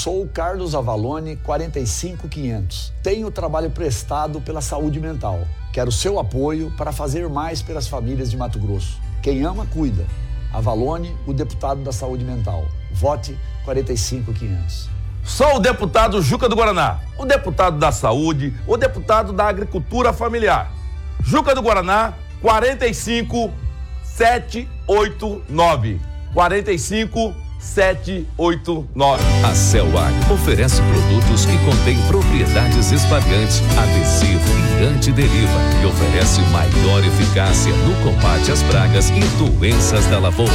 Sou o Carlos Avalone, 45500. Tenho trabalho prestado pela saúde mental. Quero seu apoio para fazer mais pelas famílias de Mato Grosso. Quem ama, cuida. Avalone, o deputado da saúde mental. Vote 45500. Sou o deputado Juca do Guaraná, o deputado da saúde, o deputado da agricultura familiar. Juca do Guaraná, 45789. 45789. A Celwag oferece produtos que contêm propriedades espalhantes, adesivo e antideriva e oferece maior eficácia no combate às pragas e doenças da lavoura.